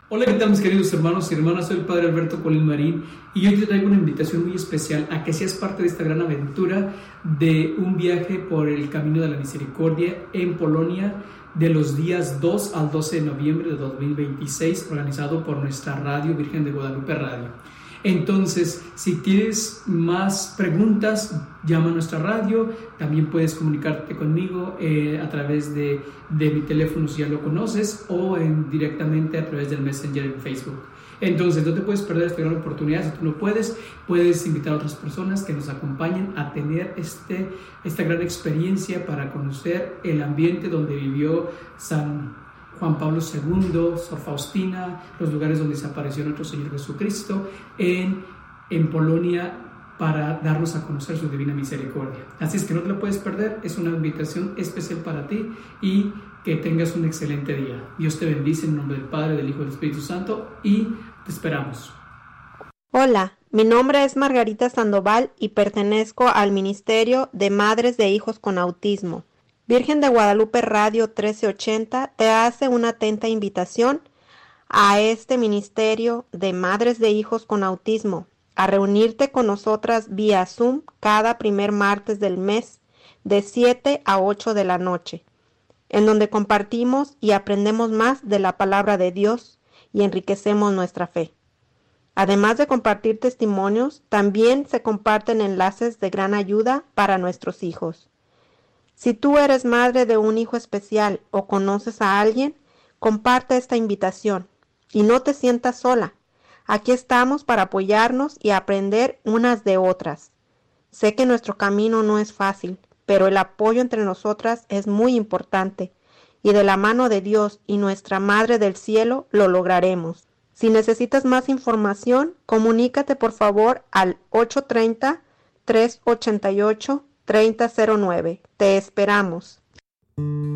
Hola, ¿qué tal mis queridos hermanos y hermanas? Soy el Padre Alberto Colín Marín y hoy te traigo una invitación muy especial a que seas parte de esta gran aventura de un viaje por el Camino de la Misericordia en Polonia de los días 2 al 12 de noviembre de 2026, organizado por nuestra radio Virgen de Guadalupe Radio. Entonces, si tienes más preguntas, llama a nuestra radio. También puedes comunicarte conmigo a través de mi teléfono si ya lo conoces o directamente a través del Messenger en Facebook. Entonces, no te puedes perder esta gran oportunidad. Si tú no puedes invitar a otras personas que nos acompañen a tener esta gran experiencia para conocer el ambiente donde vivió San Juan Pablo II, Sor Faustina, los lugares donde se apareció nuestro Señor Jesucristo en Polonia para darnos a conocer su divina misericordia. Así es que no te lo puedes perder, es una invitación especial para ti y que tengas un excelente día. Dios te bendice en el nombre del Padre, del Hijo y del Espíritu Santo y te esperamos. Hola, mi nombre es Margarita Sandoval y pertenezco al Ministerio de Madres de Hijos con Autismo. Virgen de Guadalupe Radio 1380 te hace una atenta invitación a este Ministerio de Madres de Hijos con Autismo a reunirte con nosotras vía Zoom cada primer martes del mes de 7 a 8 de la noche, en donde compartimos y aprendemos más de la palabra de Dios y enriquecemos nuestra fe. Además de compartir testimonios, también se comparten enlaces de gran ayuda para nuestros hijos. Si tú eres madre de un hijo especial o conoces a alguien, comparte esta invitación y no te sientas sola. Aquí estamos para apoyarnos y aprender unas de otras. Sé que nuestro camino no es fácil, pero el apoyo entre nosotras es muy importante y de la mano de Dios y nuestra Madre del Cielo lo lograremos. Si necesitas más información, comunícate por favor al 830-388-3009. Te esperamos.